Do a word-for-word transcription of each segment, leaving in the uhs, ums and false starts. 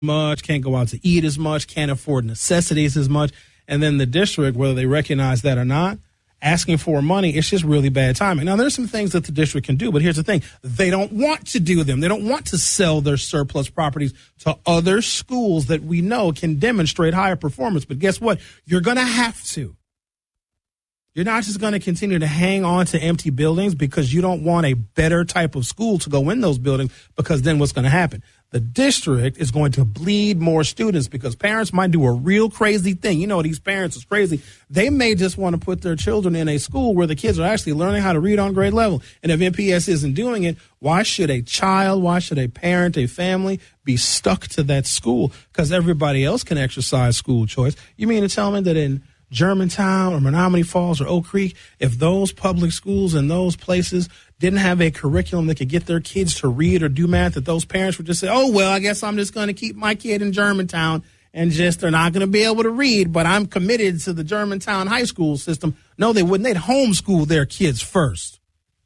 much, can't go out to eat as much, can't afford necessities as much. And then the district, whether they recognize that or not, asking for money, it's just really bad timing. Now, there's some things that the district can do, but here's the thing. They don't want to do them. They don't want to sell their surplus properties to other schools that we know can demonstrate higher performance. But guess what? You're going to have to. You're not just going to continue to hang on to empty buildings because you don't want a better type of school to go in those buildings, because then what's going to happen? The district is going to bleed more students because parents might do a real crazy thing. You know, these parents is crazy. They may just want to put their children in a school where the kids are actually learning how to read on grade level. And if N P S isn't doing it, why should a child, why should a parent, a family be stuck to that school? Because everybody else can exercise school choice. You mean to tell me that in Germantown or Menominee Falls or Oak Creek, if those public schools in those places didn't have a curriculum that could get their kids to read or do math, that those parents would just say, oh, well, I guess I'm just going to keep my kid in Germantown and just they're not going to be able to read, but I'm committed to the Germantown high school system. No, they wouldn't. They'd homeschool their kids first.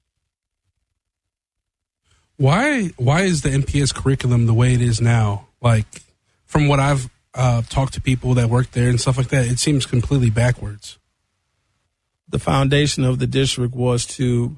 Why, why is the N P S curriculum the way it is now? Like, from what I've Uh, talk to people that work there and stuff like that, it seems completely backwards. The foundation of the district was to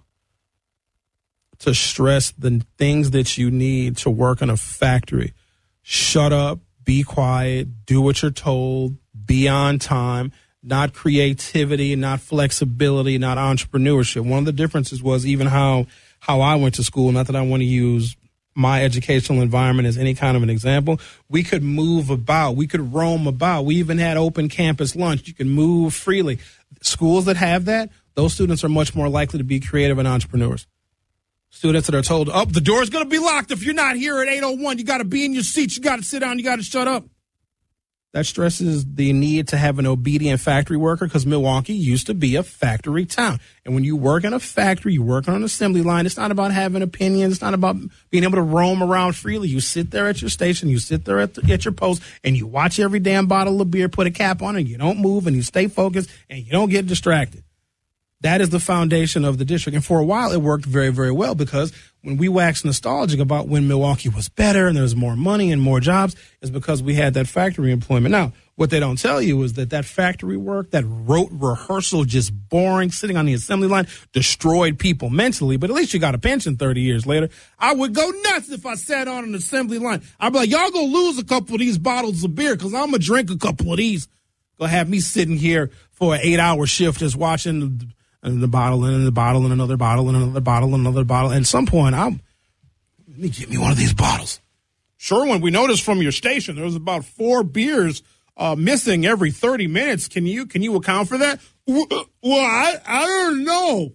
to stress the things that you need to work in a factory. Shut up, be quiet, do what you're told, be on time, not creativity, not flexibility, not entrepreneurship. One of the differences was even how, how I went to school, not that I want to use my educational environment as any kind of an example. We could move about. We could roam about. We even had open campus lunch. You can move freely. Schools that have that, those students are much more likely to be creative and entrepreneurs. Students that are told, oh, the door's going to be locked if you're not here at eight oh one. You got to be in your seat. You got to sit down. You got to shut up. That stresses the need to have an obedient factory worker, because Milwaukee used to be a factory town. And when you work in a factory, you work on an assembly line, it's not about having opinions. It's not about being able to roam around freely. You sit there at your station, you sit there at, the, at your post, and you watch every damn bottle of beer, put a cap on it, and you don't move, and you stay focused, and you don't get distracted. That is the foundation of the district. And for a while, it worked very, very well, because when we wax nostalgic about when Milwaukee was better and there was more money and more jobs, is because we had that factory employment. Now, what they don't tell you is that that factory work, that rote rehearsal, just boring, sitting on the assembly line, destroyed people mentally. But at least you got a pension thirty years later. I would go nuts if I sat on an assembly line. I'd be like, y'all go lose a couple of these bottles of beer, because I'm going to drink a couple of these. Go have me sitting here for an eight-hour shift just watching the And the bottle, and the bottle, and another bottle, and another bottle, and another bottle. And at some point, I'm, let me get me one of these bottles. Sherwin, we noticed from your station there was about four beers uh, missing every thirty minutes. Can you can you account for that? Well, I, I don't know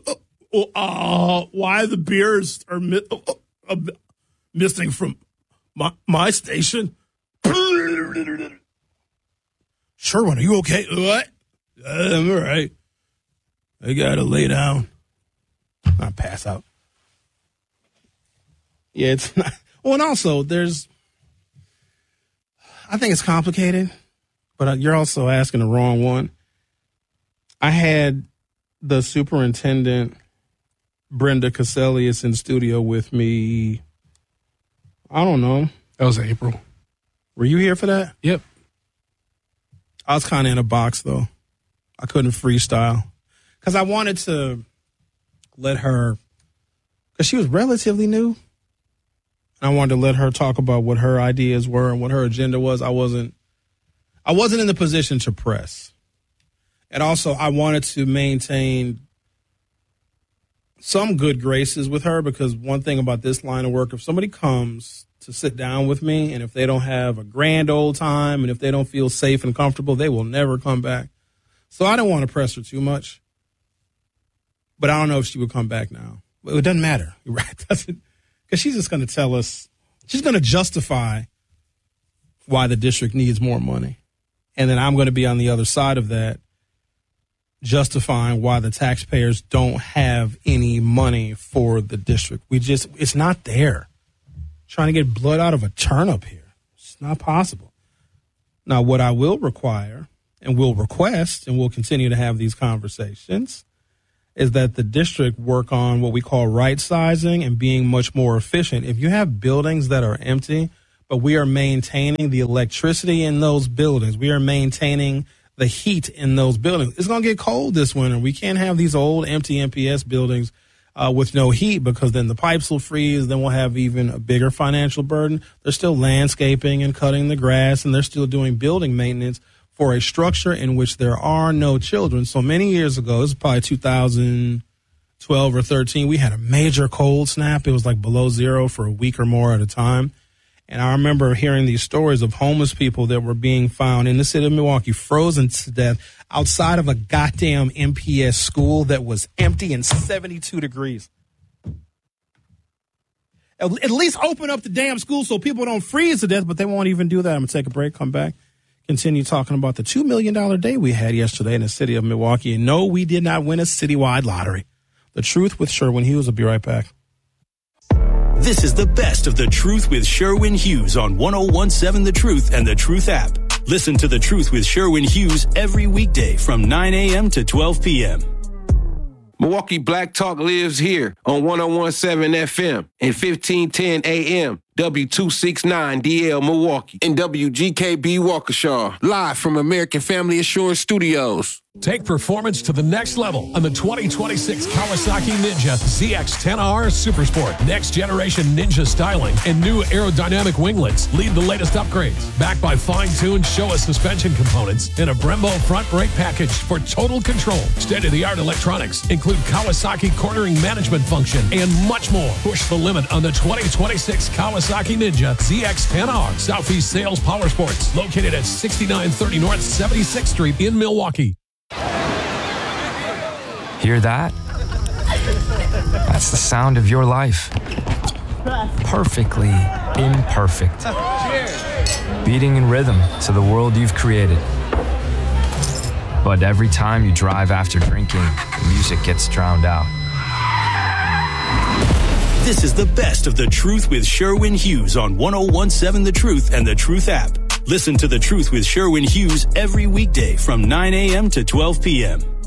uh, why the beers are mi- uh, missing from my, my station. Sherwin, are you okay? What? I'm all right. I gotta lay down. Not pass out. Yeah, it's not. Well, and also there's, I think it's complicated, but you're also asking the wrong one. I had the superintendent, Brenda Caselius, in studio with me. I don't know. That was April. Were you here for that? Yep. I was kind of in a box, though. I couldn't freestyle. Because I wanted to let her, because she was relatively new, and I wanted to let her talk about what her ideas were and what her agenda was. I wasn't, I wasn't in the position to press. And also, I wanted to maintain some good graces with her, because one thing about this line of work, if somebody comes to sit down with me, and if they don't have a grand old time, and if they don't feel safe and comfortable, they will never come back. So I don't want to press her too much. But I don't know if she would come back now. It doesn't matter, right? Because she's just going to tell us, she's going to justify why the district needs more money. And then I'm going to be on the other side of that, justifying why the taxpayers don't have any money for the district. We just, it's not there. Trying to get blood out of a turnip here. It's not possible. Now, what I will require and will request, and we'll continue to have these conversations, is that the district work on what we call right sizing and being much more efficient. If you have buildings that are empty, but we are maintaining the electricity in those buildings. We are maintaining the heat in those buildings. It's going to get cold this winter. We can't have these old empty M P S buildings uh, with no heat, because then the pipes will freeze. Then we'll have even a bigger financial burden. They're still landscaping and cutting the grass, and they're still doing building maintenance for a structure in which there are no children. So many years ago, this is probably two thousand twelve or thirteen, we had a major cold snap. It was like below zero for a week or more at a time. And I remember hearing these stories of homeless people that were being found in the city of Milwaukee, frozen to death outside of a goddamn M P S school that was empty and seventy-two degrees. At least open up the damn school so people don't freeze to death, but they won't even do that. I'm going to take a break, come back, continue talking about the two million dollars day we had yesterday in the city of Milwaukee. And no, we did not win a citywide lottery. The Truth with Sherwin Hughes. Will be right back. This is the best of The Truth with Sherwin Hughes on one oh one seven The Truth and The Truth app. Listen to The Truth with Sherwin Hughes every weekday from nine a.m. to twelve p.m. Milwaukee Black Talk lives here on one oh one seven F M and fifteen ten A M. W two sixty-nine D L Milwaukee and W G K B Waukesha, live from American Family Assurance Studios. Take performance to the next level on the twenty twenty-six Kawasaki Ninja Z X ten R Supersport. Next generation Ninja styling and new aerodynamic winglets lead the latest upgrades. Backed by fine-tuned Showa suspension components and a Brembo front brake package for total control. State-of-the-art electronics include Kawasaki cornering management function and much more. Push the limit on the twenty twenty-six Kawasaki Ninja Z X ten R. Southeast Sales Power Sports, located at sixty-nine thirty North seventy-sixth Street in Milwaukee. Hear that? That's the sound of your life. Perfectly imperfect. Beating in rhythm to the world you've created. But every time you drive after drinking, the music gets drowned out. This is the best of The Truth with Sherwin Hughes on one oh one seven The Truth and The Truth app. Listen to The Truth with Sherwin Hughes every weekday from nine a.m. to twelve p.m.